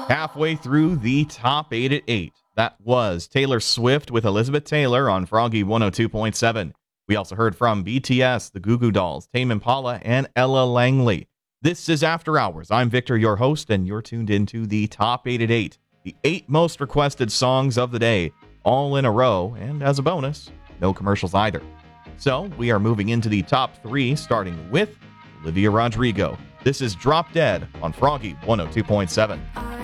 Halfway through the top 8 at 8. That was Taylor Swift with Elizabeth Taylor on Froggy 102.7. We also heard from BTS, the Goo Goo Dolls, Tame Impala, and Ella Langley. This is After Hours. I'm Victor, your host, and you're tuned into the top 8 at 8. The 8 most requested songs of the day, all in a row, and as a bonus, no commercials either. So we are moving into the top 3, starting with Olivia Rodrigo. This is Drop Dead on Froggy 102.7.